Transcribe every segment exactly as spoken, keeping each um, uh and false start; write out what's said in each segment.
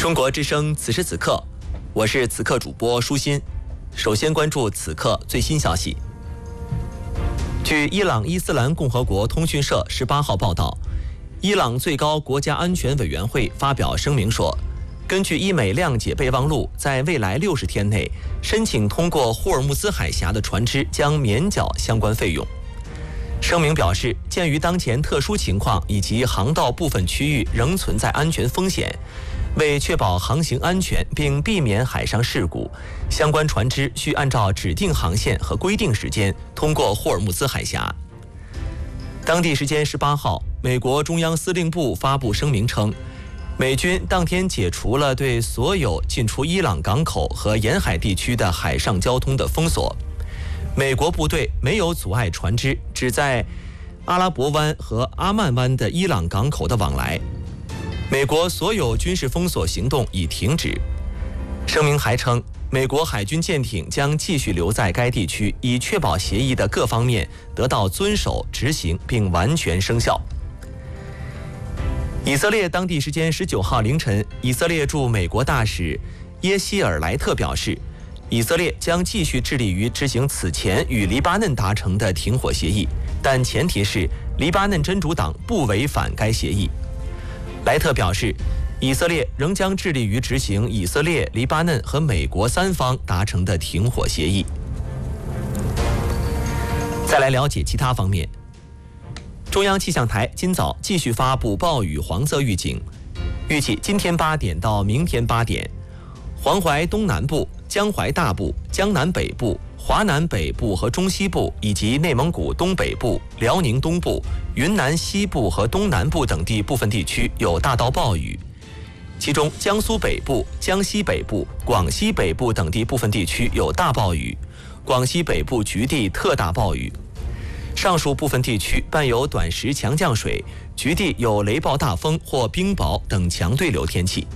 中国之声，此时此刻，我是此刻主播舒心。首先关注此刻最新消息。据伊朗伊斯兰共和国通讯社十八号报道，伊朗最高国家安全委员会发表声明说，根据伊美谅解备忘录，在未来六十天内，申请通过霍尔木兹海峡的船只将免缴相关费用。声明表示，鉴于当前特殊情况以及航道部分区域仍存在安全风险，为确保航行安全并避免海上事故，相关船只需按照指定航线和规定时间通过霍尔木兹海峡。当地时间十八号，美国中央司令部发布声明称，美军当天解除了对所有进出伊朗港口和沿海地区的海上交通的封锁。美国部队没有阻碍船只只在阿拉伯湾和阿曼湾的伊朗港口的往来。美国所有军事封锁行动已停止。声明还称，美国海军舰艇将继续留在该地区，以确保协议的各方面得到遵守、执行并完全生效。以色列当地时间十九号凌晨，以色列驻美国大使耶希尔莱特表示，以色列将继续致力于执行此前与黎巴嫩达成的停火协议，但前提是黎巴嫩真主党不违反该协议。莱特表示，以色列仍将致力于执行以色列、黎巴嫩和美国三方达成的停火协议。再来了解其他方面。中央气象台今早继续发布暴雨黄色预警，预计今天八点到明天八点，黄淮东南部、江淮大部、江南北部、华南北部和中西部，以及内蒙古东北部、辽宁东部、云南西部和东南部等地部分地区有大到暴雨，其中江苏北部、江西北部、广西北部等地部分地区有大暴雨，广西北部局地特大暴雨。上述部分地区伴有短时强降水，局地有雷暴大风或冰雹等强对流天气。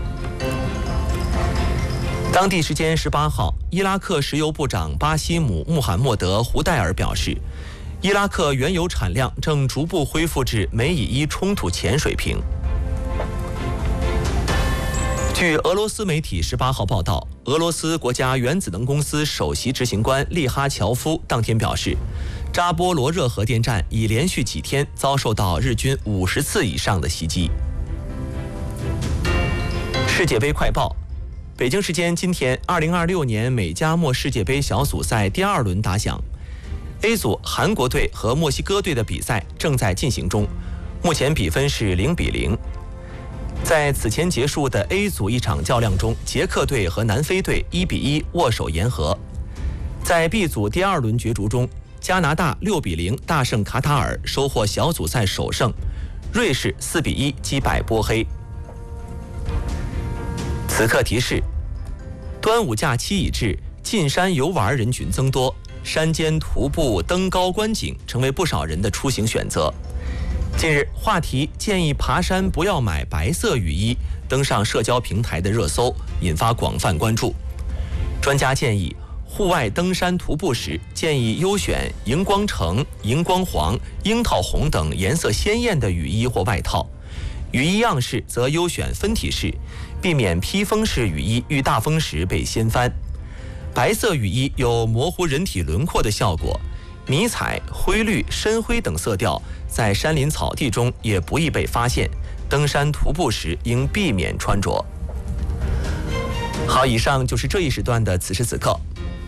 当地时间十八号，伊拉克石油部长巴西姆·穆罕默德·胡代尔表示，伊拉克原油产量正逐步恢复至美以伊冲突前水平。据俄罗斯媒体十八号报道，俄罗斯国家原子能公司首席执行官利哈乔夫当天表示，扎波罗热核电站已连续几天遭受到日军五十次以上的袭击。世界杯快报。北京时间今天，二零二六年美加墨世界杯小组赛第二轮打响。A 组韩国队和墨西哥队的比赛正在进行中，目前比分是零比零。在此前结束的 A 组一场较量中，捷克队和南非队一比一握手言和。在 B 组第二轮角逐中，加拿大六比零大胜卡塔尔，收获小组赛首胜；瑞士四比一击败波黑。此刻提示：端午假期已至，进山游玩人群增多，山间徒步、登高观景成为不少人的出行选择。近日，话题建议爬山不要买白色雨衣登上社交平台的热搜，引发广泛关注。专家建议，户外登山徒步时建议优选荧光橙、荧光黄、樱桃红等颜色鲜艳的雨衣或外套。雨衣样式则优选分体式，避免披风式雨衣遇大风时被掀翻。白色雨衣有模糊人体轮廓的效果，迷彩、灰绿、深灰等色调在山林草地中也不易被发现，登山徒步时应避免穿着。好，以上就是这一时段的此时此刻，